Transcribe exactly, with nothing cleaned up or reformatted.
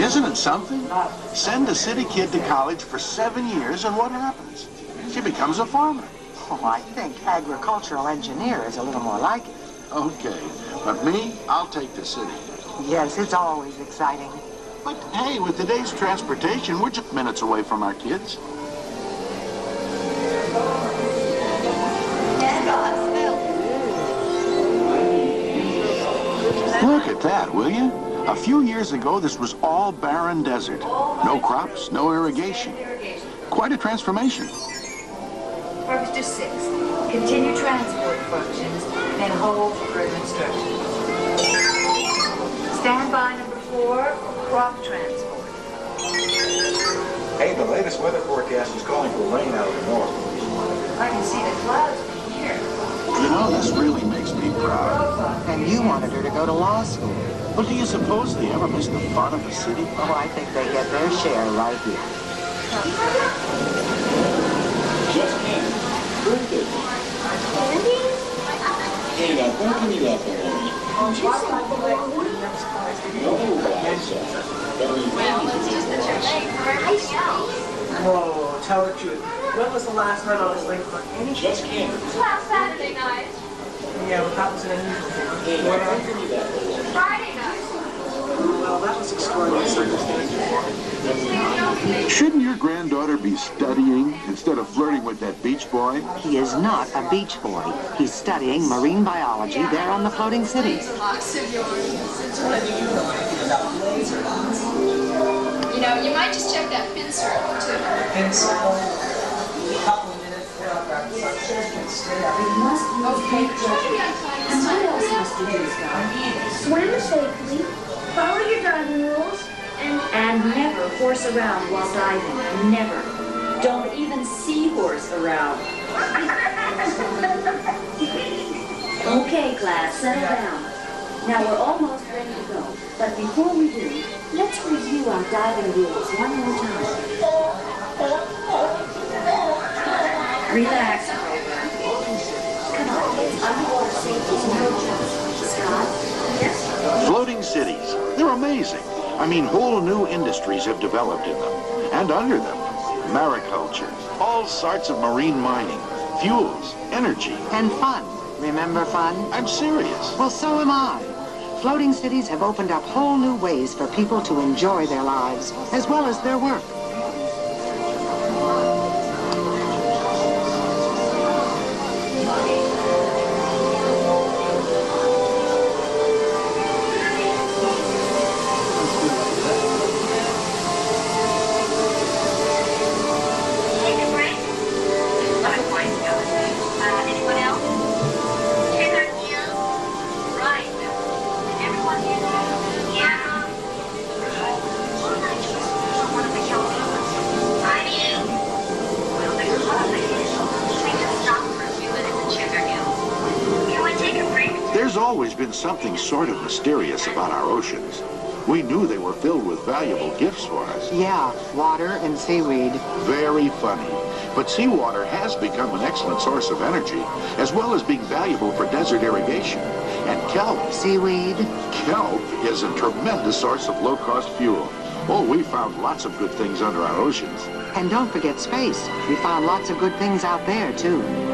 Isn't it something? Send a city kid to college for seven years and what happens? She becomes a farmer. Oh, I think agricultural engineer is a little more like it. Okay, but me, I'll take the city. Yes, it's always exciting. But hey, with today's transportation, we're just minutes away from our kids. Look at that, will you? A few years ago, this was all barren desert. No crops, no irrigation. Quite a transformation. Purpose to six. Continue transport functions and hold for further instructions. Standby number four, crop transport. Hey, the latest weather forecast is calling for rain out of the north. I can see the clouds from here. You know, this really makes me proud. And you wanted her to go to law school. Well, do you suppose they ever miss the fun of the city? Oh, I think they get their share right here. Just Ken. Birthday. Hey, now, where can you left alone? No, that's Well, let's just that you're late for everything else. Whoa, tell the truth. When was the last night I was late for anything? Just Ken. Last Saturday night. Yeah, but that was an unusual thing. Hey, now, where can you left alone? Friday night. Well, that was extraordinary circumstances. Shouldn't your granddaughter be studying instead of flirting with that beach boy? He is not a beach boy. He's studying marine biology there on the floating cities. Locks of yours. You know, you might just check that pin circle, too. Pin circle. A couple of minutes. Okay, try to be on time this time. What else must you do, Scott? Swim safely, follow your diving rules, and and never horse around while diving. Never. Don't even seahorse around. Okay, class, settle down. Now we're almost ready to go. But before we do, let's review our diving rules one more time. Relax, Grover. Come on, underwater safety is no joke. Scott? Yes? Floating cities. They're amazing. I mean, whole new industries have developed in them. And under them, mariculture, all sorts of marine mining, fuels, energy. And fun. Remember fun? I'm serious. Well, so am I. Floating cities have opened up whole new ways for people to enjoy their lives, as well as their work. There's always been something sort of mysterious about our oceans. We knew they were filled with valuable gifts for us. Yeah, water and seaweed. Very funny. But seawater has become an excellent source of energy, as well as being valuable for desert irrigation. And kelp. Seaweed. Kelp is a tremendous source of low-cost fuel. Oh, we found lots of good things under our oceans. And don't forget space. We found lots of good things out there, too.